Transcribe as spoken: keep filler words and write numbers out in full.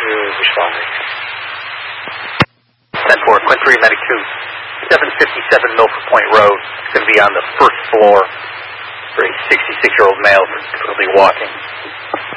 Euh, bouge pas, mec. ten four, Quinn three, Medic two, seven fifty-seven Milford Point Road. It's going to be on the first floor for a sixty-six-year-old male, currently walking.